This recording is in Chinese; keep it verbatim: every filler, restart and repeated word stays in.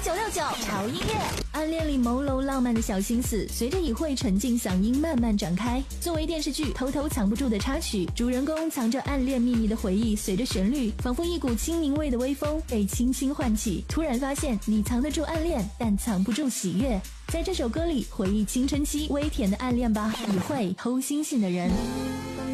九六九潮音乐。暗恋里朦胧浪漫的小心思，随着以慧沉静嗓音慢慢展开。作为电视剧偷偷藏不住的插曲，主人公藏着暗恋秘密的回忆，随着旋律，仿佛一股清明味的微风被轻轻唤起。突然发现，你藏得住暗恋，但藏不住喜悦。在这首歌里，回忆青春期微甜的暗恋吧，以慧偷星星的人。